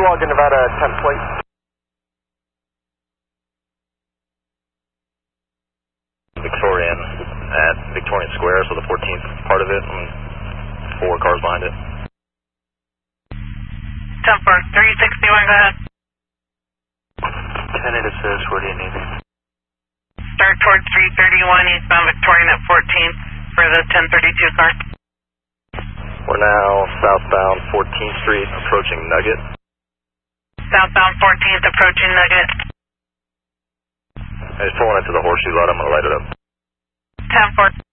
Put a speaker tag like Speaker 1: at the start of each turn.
Speaker 1: logged in Nevada 10 plate.
Speaker 2: Victorian at Victorian Square, so the 14th part of it, and 4 cars behind it.
Speaker 3: 10-4, 361, go ahead.
Speaker 1: 10 it assist, what do you need?
Speaker 3: Start towards 331, eastbound Victorian at 14th for the 1032 car.
Speaker 2: We're now southbound 14th Street, approaching Nugget.
Speaker 3: Southbound 14th, approaching Nugget.
Speaker 2: I just pulling into the horseshoe lot, I'm going to light it up.
Speaker 3: 10-4.